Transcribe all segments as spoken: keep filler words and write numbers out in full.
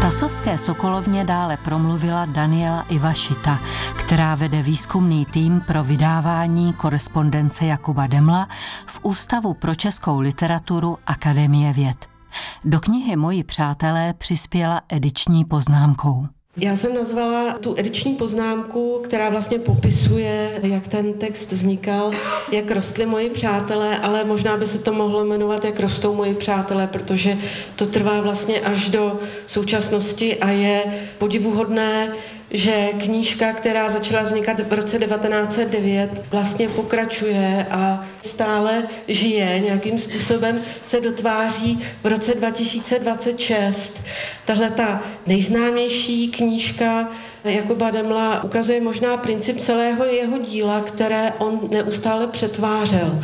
Tasovské Sokolovně dále promluvila Daniela Ivašita, která vede výzkumný tým pro vydávání korespondence Jakuba Demla v Ústavu pro českou literaturu Akademie věd. Do knihy Moji přátelé přispěla ediční poznámkou. Já jsem nazvala tu ediční poznámku, která vlastně popisuje, jak ten text vznikal, jak rostly moji přátelé, ale možná by se to mohlo jmenovat, jak rostou moji přátelé, protože to trvá vlastně až do současnosti a je podivuhodné, že knížka, která začala vznikat v roce devatenáct set devět, vlastně pokračuje a stále žije, nějakým způsobem se dotváří v roce dva tisíce dvacet šest. Tahle ta nejznámější knížka Jakuba Demla ukazuje možná princip celého jeho díla, které on neustále přetvářel.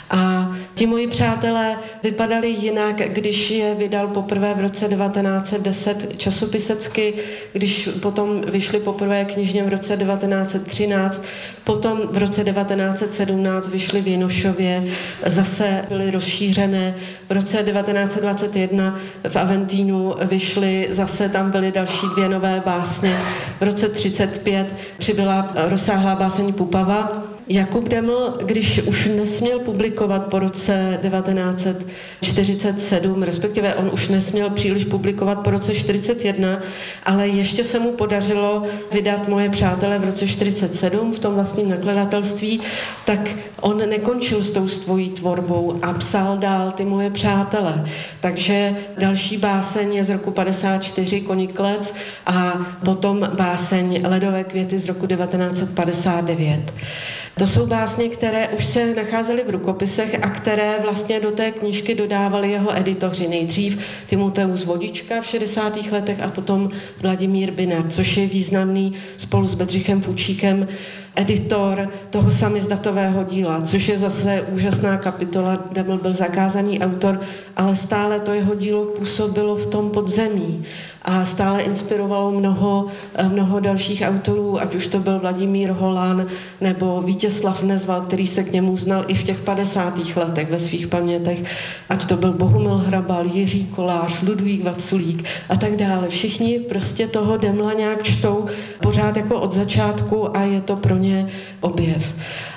A ti moji přátelé vypadali jinak, když je vydal poprvé v roce devatenáct set deset časopisecky, když potom vyšly poprvé knižně v roce devatenáct set třináct, potom v roce devatenáct set sedmnáct vyšly v Jinošově, zase byly rozšířené, v roce devatenáct set dvacet jedna v Aventínu vyšly, zase tam byly další dvě nové básně, v roce třicet pět přibyla rozsáhlá báseň Pupava. Jakub Deml, když už nesměl publikovat po roce devatenáct set čtyřicet sedm, respektive on už nesměl příliš publikovat po roce čtyřicet jedna, ale ještě se mu podařilo vydat Moje přátelé v roce čtyřicet sedm v tom vlastním nakladatelství, tak on nekončil s tou svojí tvorbou a psal dál ty Moje přátelé. Takže další báseň je z roku padesát čtyři Koniklec a potom báseň Ledové květy z roku devatenáct set padesát devět. To jsou básně, které už se nacházely v rukopisech a které vlastně do té knížky dodávali jeho editoři. Nejdřív Timoteus Vodička v šedesátých letech a potom Vladimír Binar, což je významný spolu s Bedřichem Fučíkem editor toho samizdatového díla, což je zase úžasná kapitola. Deml byl zakázaný autor, ale stále to jeho dílo působilo v tom podzemí a stále inspirovalo mnoho, mnoho dalších autorů, ať už to byl Vladimír Holan nebo Vítězslav Nezval, který se k němu znal i v těch padesátých letech ve svých pamětech, ať to byl Bohumil Hrabal, Jiří Kolář, Ludvík Vaculík a tak dále. Všichni prostě toho Demla nějak čtou pořád jako od začátku a je to pro ně objev.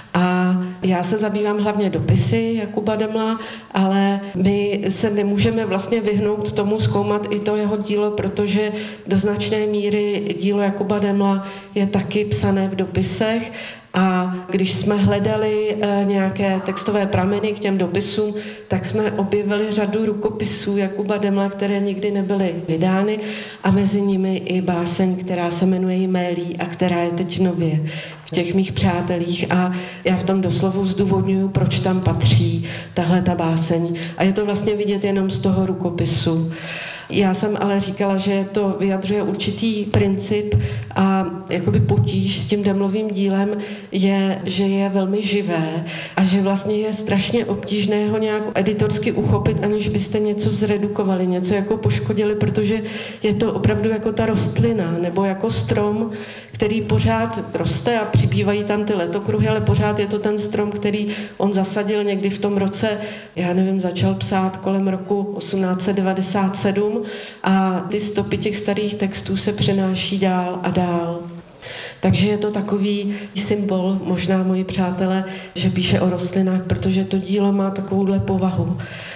A já se zabývám hlavně dopisy Jakuba Demla, ale my se nemůžeme vlastně vyhnout tomu zkoumat i to jeho dílo, protože do značné míry dílo Jakuba Demla je taky psané v dopisech. A když jsme hledali e, nějaké textové prameny k těm dopisům, tak jsme objevili řadu rukopisů Jakuba Demla, které nikdy nebyly vydány a mezi nimi i báseň, která se jmenuje Jmélí a která je teď nově v těch mých přátelích a já v tom doslovu zdůvodňuji, proč tam patří tahle ta báseň. A je to vlastně vidět jenom z toho rukopisu. Já jsem ale říkala, že to vyjadřuje určitý princip a jakoby potíž s tím Demlovým dílem je, že je velmi živé a že vlastně je strašně obtížné ho nějak editorsky uchopit, aniž byste něco zredukovali, něco jako poškodili, protože je to opravdu jako ta rostlina nebo jako strom, který pořád roste a přibývají tam ty letokruhy, ale pořád je to ten strom, který on zasadil někdy v tom roce, já nevím, začal psát kolem roku osmnáct set devadesát sedm a ty stopy těch starých textů se přenáší dál a dál. Takže je to takový symbol, možná moji přátelé, že píše o rostlinách, protože to dílo má takovouhle povahu.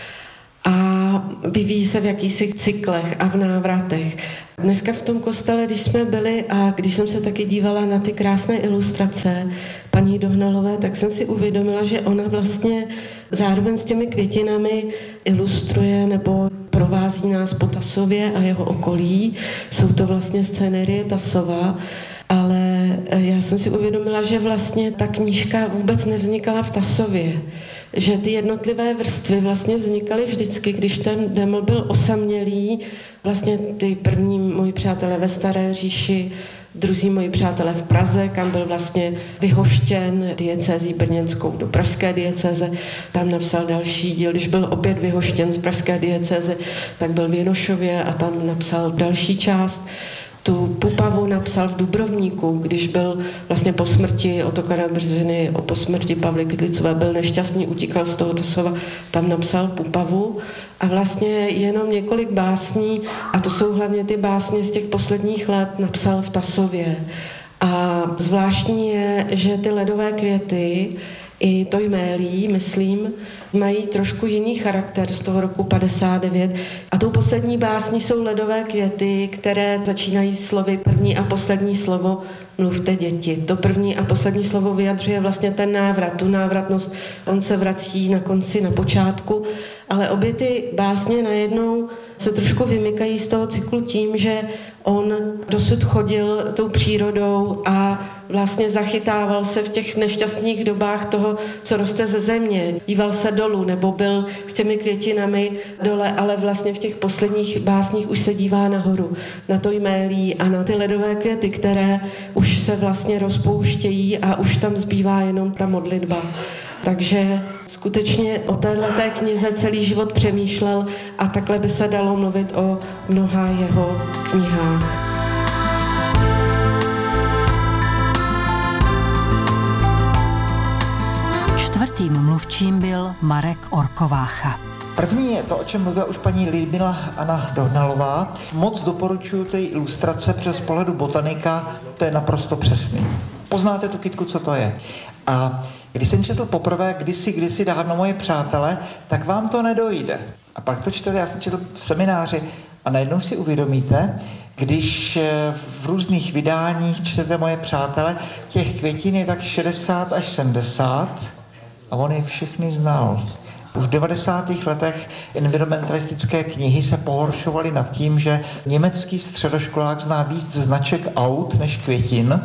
A vyvíjí se v jakýchsi cyklech a v návratech. Dneska v tom kostele, když jsme byli a když jsem se taky dívala na ty krásné ilustrace paní Dohnalové, tak jsem si uvědomila, že ona vlastně zároveň s těmi květinami ilustruje nebo provází nás po Tasově a jeho okolí. Jsou to vlastně scénérie Tasova, ale já jsem si uvědomila, že vlastně ta knížka vůbec nevznikala v Tasově. Že ty jednotlivé vrstvy vlastně vznikaly vždycky, když ten Deml byl osamělý, vlastně ty první moji přátelé ve Staré říši, druzí moji přátelé v Praze, kam byl vlastně vyhoštěn diecézí brněnskou do pražské diecéze, tam napsal další díl. Když byl opět vyhoštěn z pražské diecéze, tak byl v Jinošově a tam napsal další část. Tu Pupavu napsal v Dubrovníku, když byl vlastně po smrti Ottokara Březiny, po smrti Pavly Kytlicové, byl nešťastný, utíkal z toho Tasova, tam napsal Pupavu a vlastně jenom několik básní, a to jsou hlavně ty básně z těch posledních let, napsal v Tasově. A zvláštní je, že ty ledové květy, i to jmélí, myslím, mají trošku jiný charakter z toho roku padesát devět. A tou poslední básní jsou ledové květy, které začínají slovy první a poslední slovo mluvte děti. To první a poslední slovo vyjadřuje vlastně ten návrat, tu návratnost. On se vrací na konci, na počátku, ale obě ty básně najednou se trošku vymykají z toho cyklu tím, že on dosud chodil tou přírodou a vlastně zachytával se v těch nešťastných dobách toho, co roste ze země. Díval se dolů nebo byl s těmi květinami dole, ale vlastně v těch posledních básních už se dívá nahoru, na to jmélí a na ty ledové květy, které už se vlastně rozpouštějí a už tam zbývá jenom ta modlitba. Takže skutečně o téhleté knize celý život přemýšlel a takhle by se dalo mluvit o mnoha jeho knihách. Čtvrtým mluvčím byl Marek Orkovácha. První je to, o čem mluvila už paní Lidmila Anna Dohnalová. Moc doporučuji ty ilustrace přes pohledu botanika, to je naprosto přesný. Poznáte tu kytku, co to je. A když jsem četl poprvé kdysi, kdysi dávno Moje přátele, tak vám to nedojde. A pak to čtete, já jsem četl v semináři a najednou si uvědomíte, když v různých vydáních čtete Moje přátele, těch květin je tak šedesát až sedmdesát a on je všechny znal. Už v devadesátých letech environmentalistické knihy se pohoršovaly nad tím, že německý středoškolák zná víc značek aut než květin.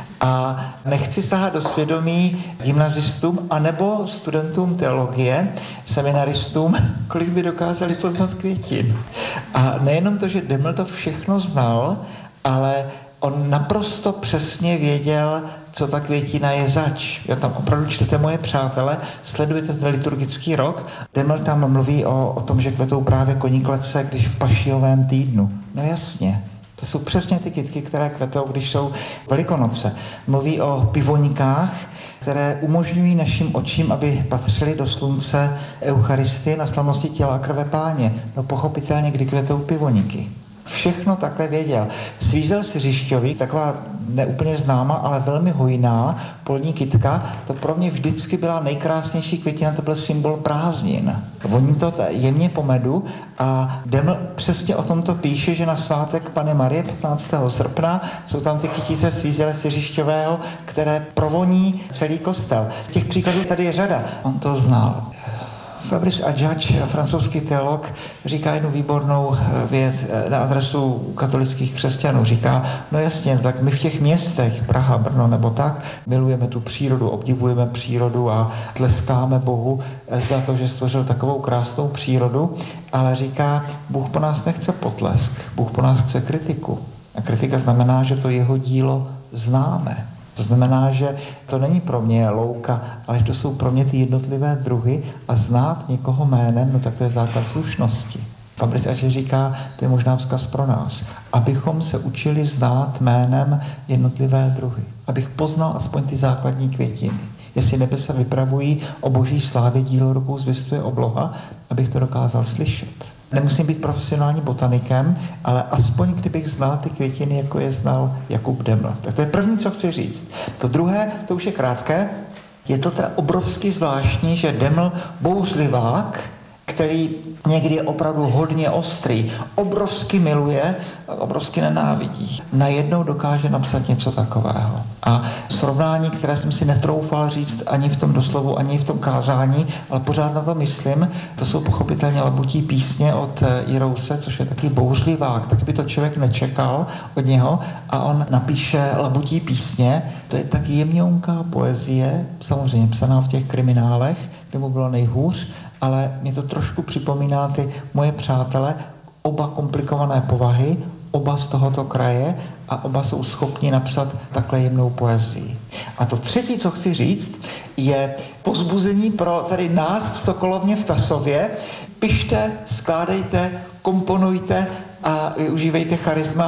A nechci sahat do svědomí gymnazistům anebo studentům teologie, seminaristům, kolik by dokázali poznat květin. A nejenom to, že Deml to všechno znal, ale on naprosto přesně věděl, co ta květina je zač. Jo, tam opravdu čtete Moje přátele, sledujete ten liturgický rok. Deml tam mluví o, o tom, že kvetou právě koníklece, když v Pašijovém týdnu. No jasně. To jsou přesně ty kytky, které kvetou, když jsou Velikonoce. Mluví o pivonikách, které umožňují našim očím, aby patřili do slunce Eucharistie na slavnosti těla a krve Páně. No pochopitelně, kdy kvetou pivoniky. Všechno takhle věděl. Svízel Siřišťový, taková neúplně známá, ale velmi hojná polní kytka, to pro mě vždycky byla nejkrásnější květina, to byl symbol prázdnin. Voní to jemně po medu a Deml přesně o tomto píše, že na svátek Panny Marie patnáctého srpna jsou tam ty kytice Svízele Siřišťového, které provoní celý kostel. Těch příkladů tady je řada. On to znal. Fabrice Adjadž, francouzský teolog, říká jednu výbornou věc na adresu katolických křesťanů. Říká, no jasně, tak my v těch městech, Praha, Brno nebo tak, milujeme tu přírodu, obdivujeme přírodu a tleskáme Bohu za to, že stvořil takovou krásnou přírodu, ale říká, Bůh po nás nechce potlesk, Bůh po nás chce kritiku. A kritika znamená, že to jeho dílo známe. To znamená, že to není pro mě louka, ale že to jsou pro mě ty jednotlivé druhy a znát někoho jménem, no tak to je základ slušnosti. Fabrice Adjadž říká, to je možná vzkaz pro nás, abychom se učili znát jménem jednotlivé druhy, abych poznal aspoň ty základní květiny. Jestli nebesa vypravují o boží slávě, dílo rukou zvěstuje obloha, abych to dokázal slyšet. Nemusím být profesionálním botanikem, ale aspoň kdybych znal ty květiny, jako je znal Jakub Deml. Tak to je první, co chci říct. To druhé, to už je krátké, je to teda obrovsky zvláštní, že Deml bouřlivák, který někdy je opravdu hodně ostrý, obrovsky miluje, obrovsky nenávidí. Najednou dokáže napsat něco takového. A srovnání, které jsem si netroufal říct ani v tom doslovu, ani v tom kázání, ale pořád na to myslím, to jsou pochopitelně Labutí písně od Jirouse, což je taky bouřlivák, tak by to člověk nečekal od něho a on napíše Labutí písně, to je tak jemňonká poezie, samozřejmě psaná v těch kriminálech, kde mu bylo nejhůř, ale mě to trošku připomíná ty Moje přátele, oba komplikované povahy, oba z tohoto kraje a oba jsou schopni napsat takhle jemnou poezii. A to třetí, co chci říct, je povzbuzení pro tady nás v Sokolovně v Tasově. Pište, skládejte, komponujte a využívejte charisma,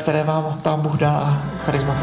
které vám Pán Bůh dal a charismata